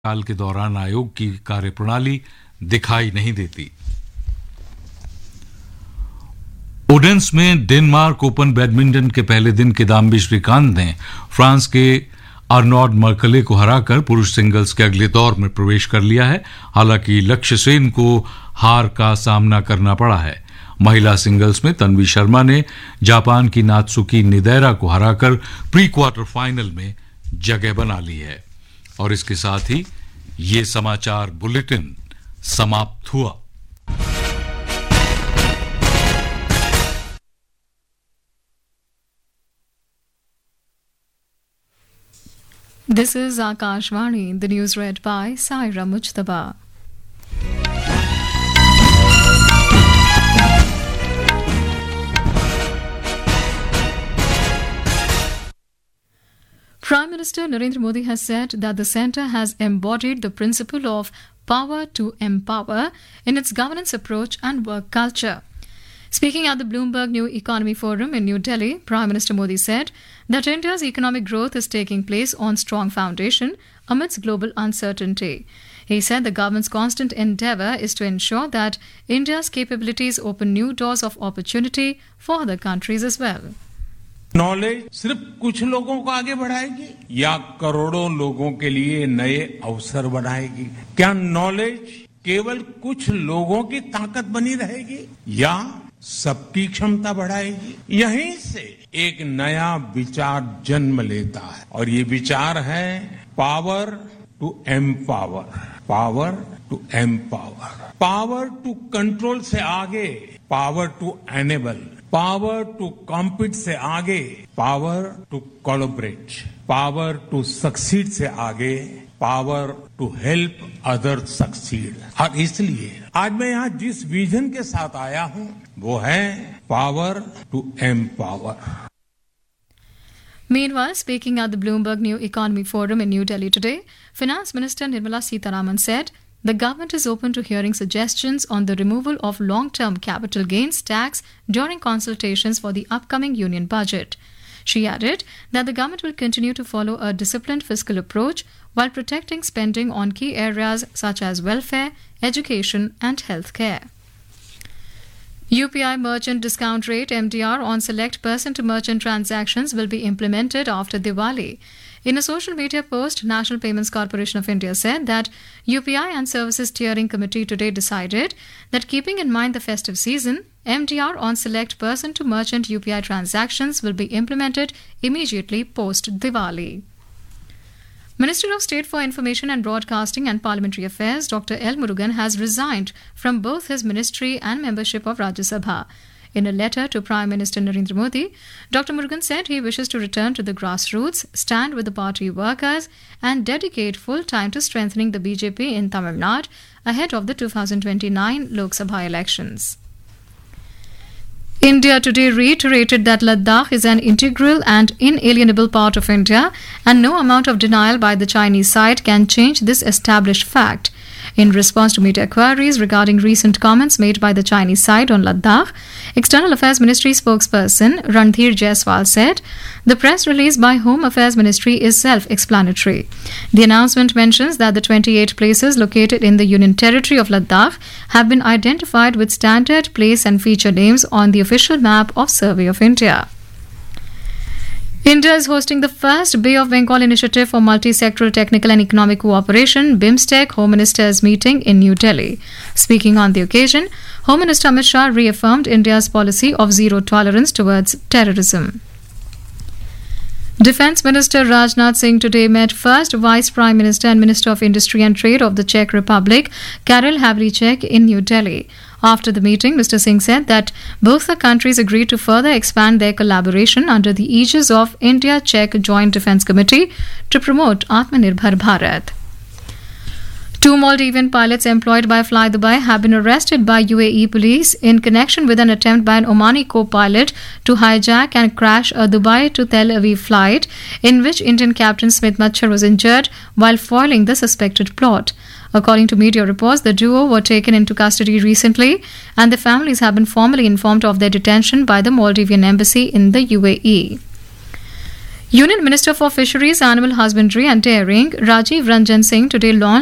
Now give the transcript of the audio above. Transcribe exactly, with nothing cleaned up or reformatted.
काल के दौरान आयोग की कार्यप्रणाली दिखाई नहीं देती। ओडेंस में डेनमार्क ओपन बैडमिंटन के पहले दिन किदाम्बी श्रीकांत ने फ्रांस के आर्नोल्ड मर्कले को हराकर पुरुष सिंगल्स के अगले दौर में प्रवेश कर लिया है। हालांकि लक्ष्य सेन को हार का सामना करना पड़ा है। महिला सिंगल्स में तन्वी शर्मा ने जापान की नात्सुकी निदैरा को हराकर प्री क्वार्टर फाइनल में जगह बना ली है। और इसके साथ ही ये समाचार बुलेटिन समाप्त हुआ। This is Akashvani, the news read by Saira Mujtaba. Prime Minister Narendra Modi has said that the centre has embodied the principle of power to empower in its governance approach and work culture. Speaking at the Bloomberg New Economy Forum in New Delhi, Prime Minister Modi said that India's economic growth is taking place on strong foundation amidst global uncertainty. He said the government's constant endeavour is to ensure that India's capabilities open new doors of opportunity for other countries as well. Knowledge सिर्फ कुछ लोगों को आगे बढ़ाएगी या करोड़ों लोगों के लिए नए अवसर बनाएगी? क्या नॉलेज केवल कुछ लोगों की ताकत बनी रहेगी या सबकी क्षमता बढ़ाएगी? यहीं से एक नया विचार जन्म लेता है और ये विचार है power to empower. Power to empower, power to control से आगे power to enable, power to compete से आगे power to collaborate, power to succeed से आगे power to help other succeed. और इसलिए आज मैं यहाँ जिस विजन के साथ आया हूँ वो है power to empower. Meanwhile, speaking at the Bloomberg New Economy Forum in New Delhi today, Finance Minister Nirmala Sitharaman said the government is open to hearing suggestions on the removal of long-term capital gains tax during consultations for the upcoming union budget. She added that the government will continue to follow a disciplined fiscal approach while protecting spending on key areas such as welfare, education and healthcare. U P I merchant discount rate M D R on select person-to-merchant transactions will be implemented after Diwali. In a social media post, National Payments Corporation of India said that U P I and Services Steering Committee today decided that keeping in mind the festive season, M D R on select person-to-merchant U P I transactions will be implemented immediately post-Diwali. Minister of State for Information and Broadcasting and Parliamentary Affairs, Doctor L. Murugan, has resigned from both his ministry and membership of Rajya Sabha. In a letter to Prime Minister Narendra Modi, Doctor Murugan said he wishes to return to the grassroots, stand with the party workers, and dedicate full time to strengthening the B J P in Tamil Nadu ahead of the two thousand twenty-nine Lok Sabha elections. India today reiterated that Ladakh is an integral and inalienable part of India, and no amount of denial by the Chinese side can change this established fact. In response to media queries regarding recent comments made by the Chinese side on Ladakh, External Affairs Ministry spokesperson Randhir Jaiswal said the press release by Home Affairs Ministry is self-explanatory. The announcement mentions that the twenty-eight places located in the Union Territory of Ladakh have been identified with standard place and feature names on the official map of Survey of India. India is hosting the first Bay of Bengal initiative for multi-sectoral technical and economic cooperation BIMSTEC Home Ministers meeting in New Delhi. Speaking on the occasion, Home Minister Amit Shah reaffirmed India's policy of zero tolerance towards terrorism. Defence Minister Rajnath Singh today met first Vice Prime Minister and Minister of Industry and Trade of the Czech Republic, Karel Havlíček, in New Delhi. After the meeting, Mister Singh said that both the countries agreed to further expand their collaboration under the aegis of India-Czech Joint Defence Committee to promote Atmanirbhar Bharat. Two Maldivian pilots employed by Fly Dubai have been arrested by U A E police in connection with an attempt by an Omani co-pilot to hijack and crash a Dubai to Tel Aviv flight, in which Indian captain Smith Machar was injured while foiling the suspected plot. According to media reports, the duo were taken into custody recently, and the families have been formally informed of their detention by the Maldivian embassy in the U A E. Union Minister for Fisheries, Animal Husbandry and Dairying, Rajiv Ranjan Singh, today launched